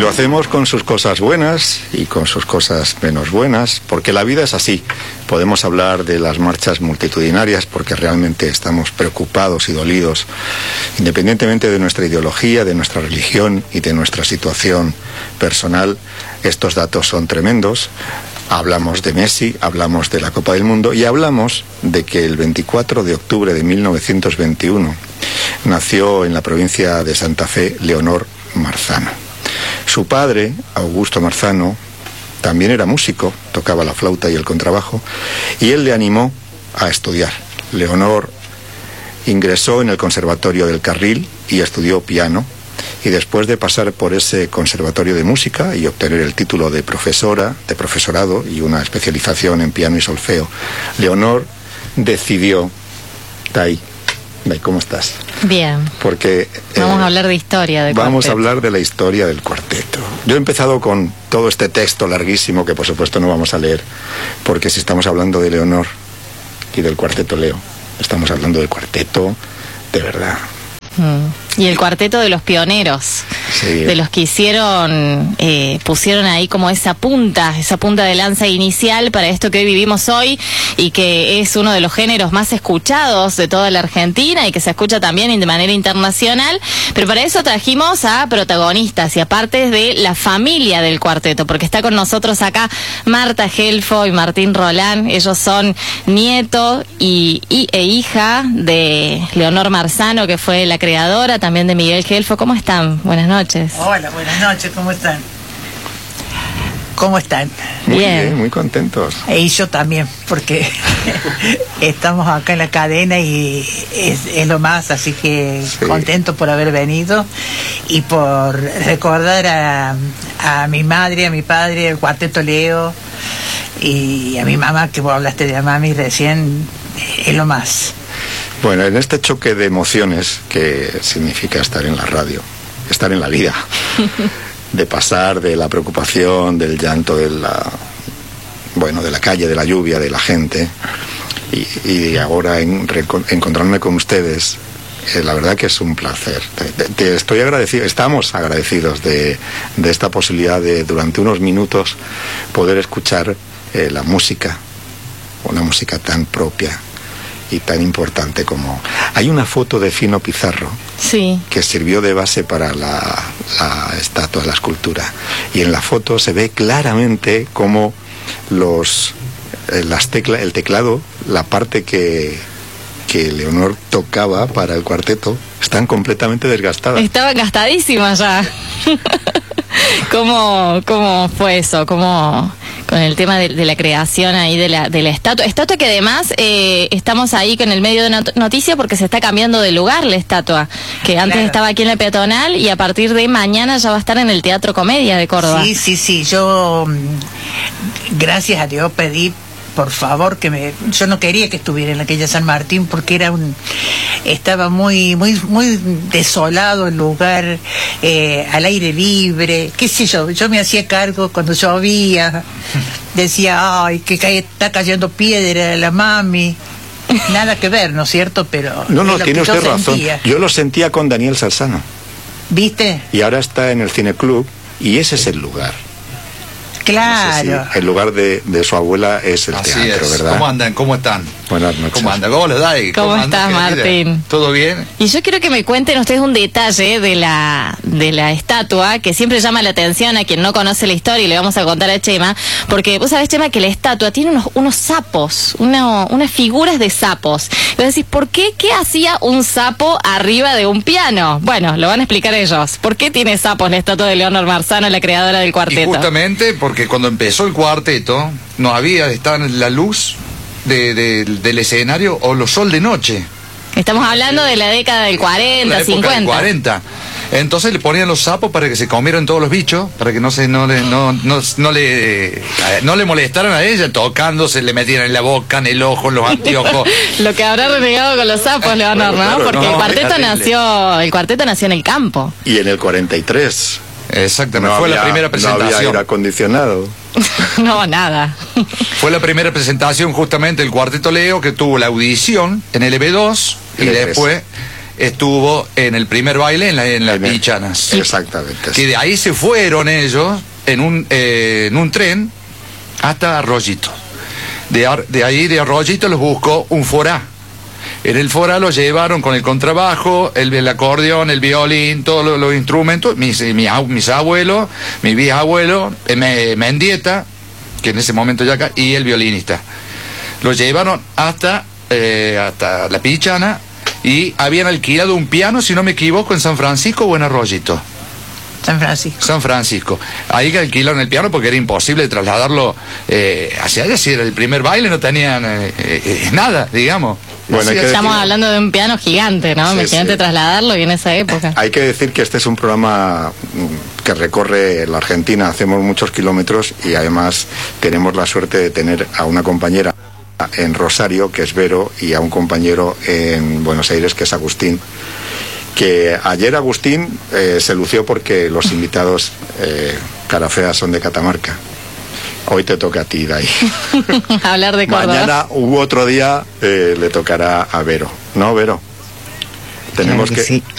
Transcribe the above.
lo hacemos con sus cosas buenas y con sus cosas menos buenas, porque la vida es así. Podemos hablar de las marchas multitudinarias porque realmente estamos preocupados y dolidos, independientemente de nuestra ideología, de nuestra religión y de nuestra situación personal. Estos datos son tremendos. Hablamos de Messi, hablamos de la Copa del Mundo y hablamos de que el 24 de octubre de 1921 nació en la provincia de Santa Fe Leonor Marzano. Su padre, Augusto Marzano, también era músico, tocaba la flauta y el contrabajo, y él le animó a estudiar. Leonor ingresó en el Conservatorio del Carril y estudió piano, y después de pasar por ese conservatorio de música y obtener el título de profesora, de profesorado y una especialización en piano y solfeo, Leonor decidió... Day, ¿cómo estás? Bien. Porque vamos a hablar de historia del Vamos cuarteto. a hablar de la historia del cuarteto. Yo he empezado con todo este texto larguísimo que por supuesto no vamos a leer, porque si estamos hablando de Leonor y del cuarteto Leo, estamos hablando del cuarteto de verdad. Y el cuarteto de los pioneros, sí, de los que hicieron, pusieron ahí como esa punta de lanza inicial para esto que hoy vivimos hoy y que es uno de los géneros más escuchados de toda la Argentina y que se escucha también de manera internacional. Pero para eso trajimos a protagonistas y a partes de la familia del cuarteto, porque está con nosotros acá Marta Gelfo y Martín Rolán. Ellos son nieto e hija de Leonor Marzano, que fue la creadora, también de Miguel Gelfo. ¿Cómo están? Buenas noches. Hola, buenas noches, ¿cómo están? ¿Cómo están? Muy bien, muy contentos. Y yo también, porque estamos acá en la cadena y es lo más, así que sí, contento por haber venido y por recordar a mi madre, a mi padre, el cuarteto Leo y a mi mamá, que vos hablaste de la mami recién, es lo más. Bueno, en este choque de emociones que significa estar en la radio, estar en la vida, de pasar de la preocupación, del llanto, de la calle, de la lluvia, de la gente, y ahora encontrarme con ustedes, la verdad que es un placer. Te estoy agradecido, estamos agradecidos de esta posibilidad de durante unos minutos poder escuchar la música, una música tan propia y tan importante como... Hay una foto de Fino Pizarro, sí, que sirvió de base para la estatua, la escultura, y en la foto se ve claramente cómo el teclado, la parte que Leonor tocaba para el cuarteto, están completamente desgastadas. Estaban gastadísimas ya. ¿Cómo fue eso? ¿Cómo...? Con el tema de la creación ahí de la estatua que además estamos ahí con el medio de noticia porque se está cambiando de lugar la estatua, que antes estaba aquí en la peatonal y a partir de mañana ya va a estar en el Teatro Comedia de Córdoba. Sí, yo gracias a Dios pedí por favor yo no quería que estuviera en aquella San Martín porque estaba muy desolado el lugar, al aire libre, qué sé yo me hacía cargo cuando llovía, decía, ay, que está cayendo piedra la mami, nada que ver, ¿no es cierto? Pero no, tiene usted razón, yo lo sentía con Daniel Salzano, ¿viste? Y ahora está en el Cineclub y ese es el lugar. Claro. No sé si el lugar de su abuela es el teatro, ¿verdad? ¿Cómo andan? ¿Cómo están? Buenas noches. ¿Cómo andan? ¿Cómo les da? ¿Cómo estás, Martín? ¿Todo bien? Y yo quiero que me cuenten ustedes un detalle de la estatua que siempre llama la atención a quien no conoce la historia, y le vamos a contar a Chema, porque vos sabés, Chema, que la estatua tiene unos sapos, unas figuras de sapos. Y vos decís, ¿por qué? ¿Qué hacía un sapo arriba de un piano? Bueno, lo van a explicar ellos. ¿Por qué tiene sapos la estatua de Leonor Marzano, la creadora del cuarteto? Y justamente porque cuando empezó el cuarteto no estaba la luz del escenario o los sol de noche. Estamos hablando de la década del 40, la época 50. Del 40. Entonces le ponían los sapos para que se comieran todos los bichos, para que no le molestaran a ella tocando, se le metieran en la boca, en el ojo, en los anteojos. Lo que habrá renegado con los sapos, Leonor, ¿no? Porque el cuarteto nació en el campo. Y en el 43. Exactamente, fue la primera presentación. No había aire acondicionado. No, nada. Fue la primera presentación justamente del Cuarteto Leo, que tuvo la audición en el EB2 y después estuvo en el primer baile en las Pichanas. Exactamente. Que de ahí se fueron ellos en un tren hasta Arroyito. De ahí de Arroyito los buscó un forá. En el forá los llevaron con el contrabajo, el acordeón, el violín, todos los instrumentos, mis abuelos, mi bisabuelo, Mendieta, que en ese momento ya acá, y el violinista. Los llevaron hasta la Pichana y habían alquilado un piano, si no me equivoco, en San Francisco o en Arroyito. San Francisco. Ahí que alquilaron el piano porque era imposible trasladarlo hacia allá. Si era el primer baile, no tenían nada, digamos. Bueno, estamos hablando de un piano gigante, ¿no? Sí, Imagínate trasladarlo y en esa época. Hay que decir que este es un programa que recorre la Argentina, hacemos muchos kilómetros y además tenemos la suerte de tener a una compañera en Rosario, que es Vero, y a un compañero en Buenos Aires, que es Agustín. Que ayer Agustín se lució porque los invitados cara fea son de Catamarca. Hoy te toca a ti, Dai. Hablar de Córdoba. Mañana u otro día le tocará a Vero. ¿No, Vero? Tenemos Claro que sí.